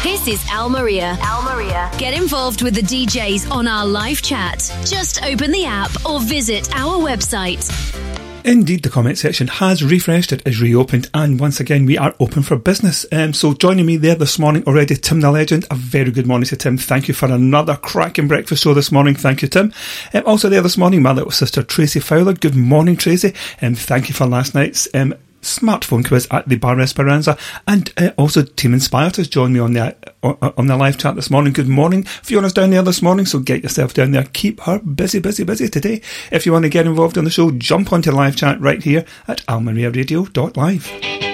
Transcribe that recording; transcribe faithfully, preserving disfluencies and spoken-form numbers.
This is Al Maria. Al Maria. Get involved with the D Js on our live chat. Just open the app or visit our website. Indeed, the comment section has refreshed, it is reopened, and once again we are open for business. Um, so joining me there this morning already, Tim the Legend. A very good morning to Tim. Thank you for another cracking breakfast show this morning. Thank you, Tim. Um, also there this morning, my little sister Tracy Fowler. Good morning, Tracy. And um, thank you for last night's um, smartphone quiz at the Bar Esperanza, and uh, also Team Inspired has joined me on the on, on the live chat this morning. Good morning. Fiona's down there this morning, so get yourself down there. Keep her busy, busy, busy today. If you want to get involved in the show, jump onto the live chat right here at almaria radio dot live.